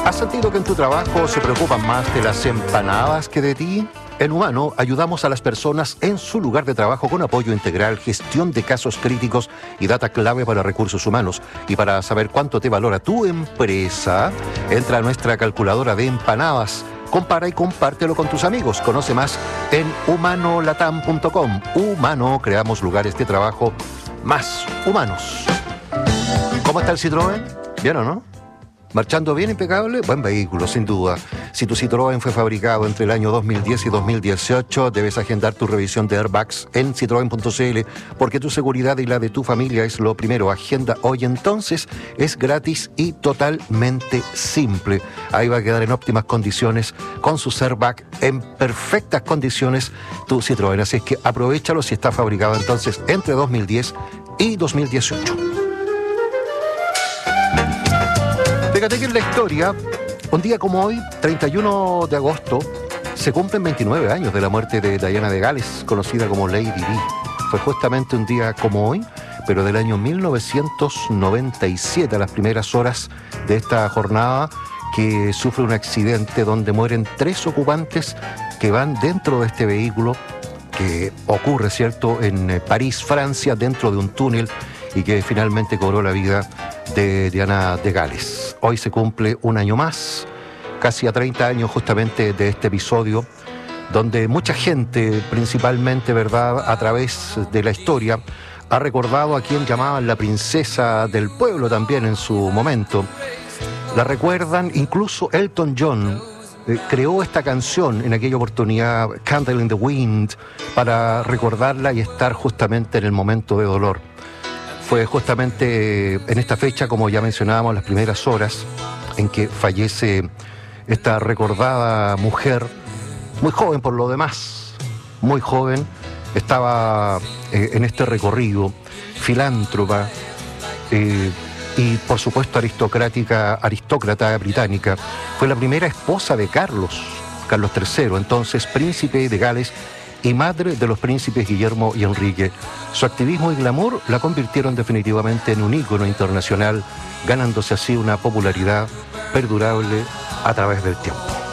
¿Has sentido que en tu trabajo se preocupan más de las empanadas que de ti? En Humano ayudamos a las personas en su lugar de trabajo con apoyo integral, gestión de casos críticos y data clave para recursos humanos. Y para saber cuánto te valora tu empresa, entra a nuestra calculadora de empanadas. Compara y compártelo con tus amigos. Conoce más en humanolatam.com. Humano, creamos lugares de trabajo más humanos. ¿Cómo está el Citroën? ¿Bien o no? ¿Marchando bien, impecable? Buen vehículo, sin duda. Si tu Citroën fue fabricado entre el año 2010 y 2018, debes agendar tu revisión de airbags en citroen.cl, porque tu seguridad y la de tu familia es lo primero. Agenda hoy entonces, es gratis y totalmente simple. Ahí va a quedar en óptimas condiciones, con sus airbags en perfectas condiciones, tu Citroën. Así es que aprovéchalo si está fabricado entonces entre 2010 y 2018. Fíjate que en la historia, un día como hoy, 31 de agosto, se cumplen 29 años de la muerte de Diana de Gales, conocida como Lady Di. Fue justamente un día como hoy, pero del año 1997, a las primeras horas de esta jornada, que sufre un accidente donde mueren 3 ocupantes que van dentro de este vehículo, que ocurre, ¿cierto?, en París, Francia, dentro de un túnel, y que finalmente cobró la vida de Diana de Gales. Hoy se cumple un año más, casi a 30 años justamente de este episodio, donde mucha gente, principalmente, ¿verdad?, a través de la historia, ha recordado a quien llamaban la princesa del pueblo también en su momento. La recuerdan, incluso Elton John creó esta canción en aquella oportunidad, Candle in the Wind, para recordarla y estar justamente en el momento de dolor. Fue justamente en esta fecha, como ya mencionábamos, las primeras horas en que fallece esta recordada mujer, muy joven por lo demás, muy joven, estaba en este recorrido, filántropa y por supuesto aristócrata británica. Fue la primera esposa de Carlos III, entonces príncipe de Gales, y madre de los príncipes Guillermo y Enrique. Su activismo y glamour la convirtieron definitivamente en un ícono internacional, ganándose así una popularidad perdurable a través del tiempo.